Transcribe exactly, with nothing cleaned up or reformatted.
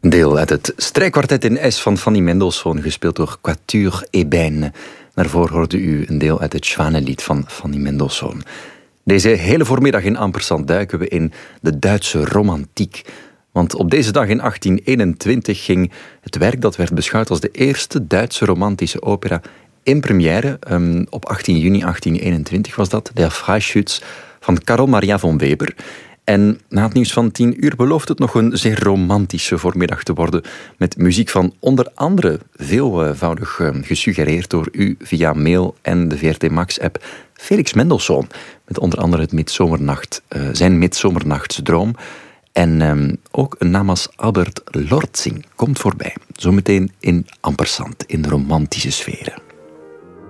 Deel uit het strijkkwartet in S van Fanny Mendelssohn, gespeeld door Quatuor Ébène. Daarvoor hoorde u een deel uit het Zwanenlied van Fanny Mendelssohn. Deze hele voormiddag in Ampersand duiken we in de Duitse romantiek. Want op deze dag in achttien eenentwintig ging het werk dat werd beschouwd als de eerste Duitse romantische opera in première. Um, op achttien juni achttien eenentwintig was dat, Der Freischütz van Carl Maria von Weber. En na het nieuws van tien uur belooft het nog een zeer romantische voormiddag te worden. Met muziek van onder andere, veelvoudig uh, gesuggereerd door u via mail en de V R T Max-app, Felix Mendelssohn. Met onder andere het midzomernacht, uh, zijn Midzomernachtsdroom. En um, ook een naam als Albert Lortzing komt voorbij. Zometeen in Ampersand, in de romantische sferen.